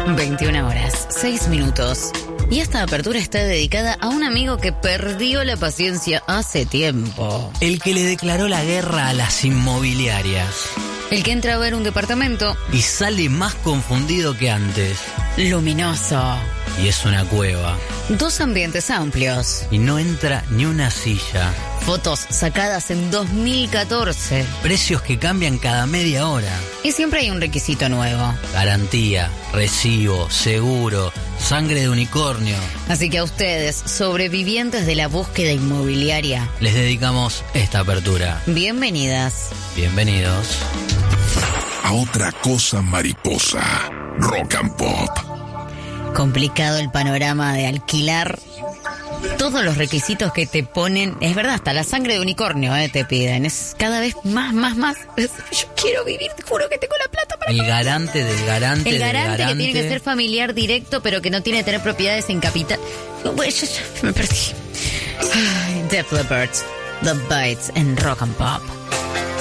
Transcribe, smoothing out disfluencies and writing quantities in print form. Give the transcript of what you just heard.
21 horas, 6 minutos. Y esta apertura está dedicada a un amigo que perdió la paciencia hace tiempo. El que le declaró la guerra a las inmobiliarias. El que entra a ver un departamento Y sale más confundido que antes. luminoso. Y es una cueva. 2 ambientes amplios. Y no entra ni una silla. Fotos sacadas en 2014. Precios que cambian cada media hora. Y siempre hay un requisito nuevo. Garantía, recibo, seguro, sangre de unicornio. Así que a ustedes, sobrevivientes de la búsqueda inmobiliaria, Les dedicamos esta apertura. bienvenidas. Bienvenidos. A otra cosa mariposa. Rock and Pop. Complicado el panorama de alquilar. Todos los requisitos que te ponen, es verdad, hasta la sangre de unicornio te piden. Es cada vez más. Yo quiero vivir, te juro que tengo la plata para... El garante del garante El del garante que tiene que ser familiar directo, pero que no tiene que tener propiedades en capital. Bueno, yo me perdí. Ay, Def Leppard, The Bites en Rock and Pop.